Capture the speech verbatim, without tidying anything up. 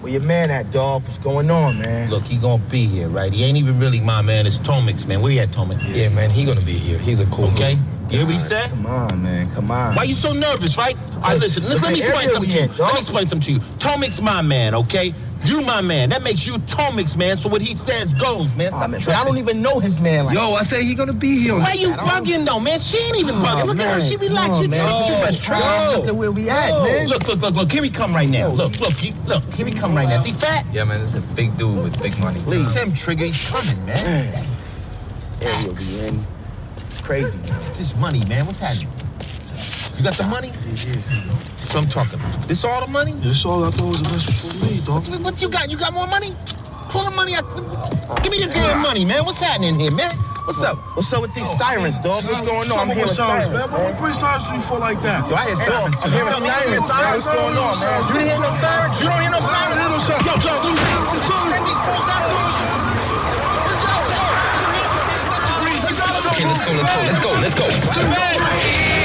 Where your man at, dog? What's going on, man? Look, he gonna be here, right? He ain't even really my man. It's Tomix, man. Where you at, Tomix? Yeah, man, he gonna be here. He's a cool Okay? dude. You hear what he said? Come on, man. Come on. Why you so nervous, right? All right, listen, listen, let me explain something to you. Let me explain something to you. Tomix my man, okay? You my man. That makes you Tomix, man. So what he says goes, man. Stop oh, man, but I don't even know his man like Yo, I said he gonna be here. Why you bugging, though, man? She ain't even bugging. Look man. at her. She relaxed. You man. too much trouble. Look at where we at, man. Look, look, look, look. Here he come right now. Look, look, he, look. Here he come right now. Is he fat? Yeah, man, this is a big dude with big money. Please. Him, Trigger. He's coming, man. There you'll be in. It's crazy, man. This money, man. What's happening? You got the money? Yeah, yeah. That's what I'm talking about. This all the money? This all I thought was the best for me, dog. What you got? You got more money? Pull the money out. Give me the damn money, man. What's happening here, man? What's up? What's up with these sirens, dog? What's going on? I'm hearing sirens, man. What would bring sirens to you for like that? Yo, I hear sirens. I'm hearing sirens. What's going on, man? You didn't hear no sirens? You don't hear no sirens? I didn't hear no sirens. Yo, yo, I'm sorry. Let these fools after us. Okay, let's go, let's go, let's go, let's go.